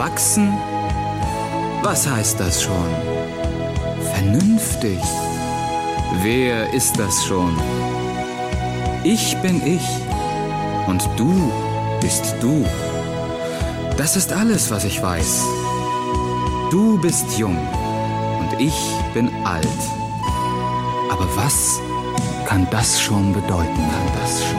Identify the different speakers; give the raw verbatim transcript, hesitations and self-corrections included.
Speaker 1: Erwachsen? Was heißt das schon? Vernünftig? Wer ist das schon? Ich bin ich und du bist du. Das ist alles, was ich weiß. Du bist jung und ich bin alt. Aber was kann das schon bedeuten? Kann das schon